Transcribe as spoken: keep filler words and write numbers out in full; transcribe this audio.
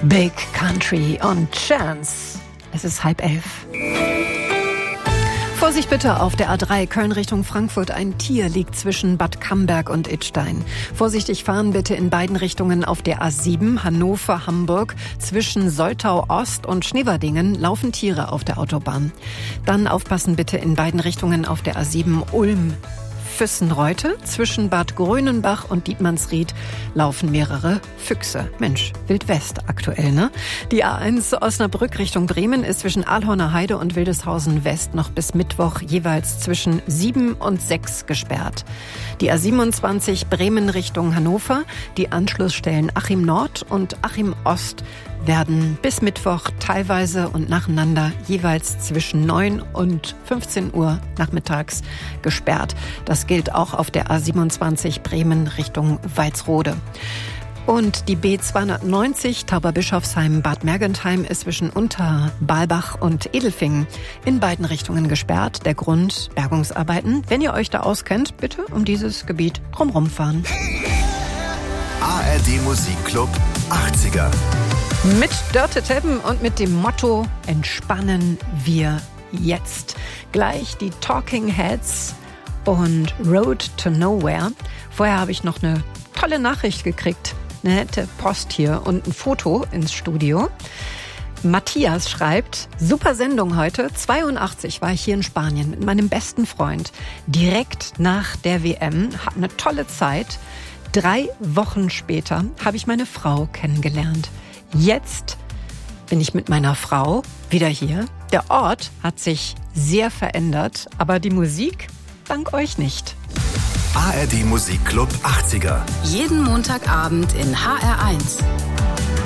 Big Country und Chance. Es ist halb elf. Vorsicht bitte auf der A drei Köln Richtung Frankfurt. Ein Tier liegt zwischen Bad Camberg und Idstein. Vorsichtig fahren bitte in beiden Richtungen auf der A sieben Hannover-Hamburg. Zwischen Soltau Ost und Schneverdingen laufen Tiere auf der Autobahn. Dann aufpassen bitte in beiden Richtungen auf der A sieben Ulm. Füssenreute. Zwischen Bad Grönenbach und Dietmannsried laufen mehrere Füchse. Mensch, Wildwest aktuell, ne? Die A eins Osnabrück Richtung Bremen ist zwischen Aalhorner Heide und Wildeshausen West noch bis Mittwoch jeweils zwischen sieben und sechs gesperrt. Die A siebenundzwanzig Bremen Richtung Hannover, die Anschlussstellen Achim Nord und Achim Ost werden bis Mittwoch teilweise und nacheinander jeweils zwischen neun und fünfzehn Uhr nachmittags gesperrt. Das gilt auch auf der A siebenundzwanzig Bremen Richtung Walsrode. Und die B zweihundertneunzig Tauberbischofsheim Bad Mergentheim ist zwischen Unterbalbach und Edelfingen in beiden Richtungen gesperrt. Der Grund: Bergungsarbeiten. Wenn ihr euch da auskennt, bitte um dieses Gebiet drumherum fahren. A R D Musikclub achtziger. Mit Dörte Teppen und mit dem Motto: Entspannen wir jetzt. Gleich die Talking Heads und Road to Nowhere. Vorher habe ich noch eine tolle Nachricht gekriegt. Eine nette Post hier und ein Foto ins Studio. Matthias schreibt: Super Sendung heute. zweiundachtzig war ich hier in Spanien mit meinem besten Freund. Direkt nach der W M. Hab eine tolle Zeit. Drei Wochen später habe ich meine Frau kennengelernt. Jetzt bin ich mit meiner Frau wieder hier. Der Ort hat sich sehr verändert, aber die Musik dank euch nicht. A R D Musikclub achtziger. Jeden Montagabend in H R eins.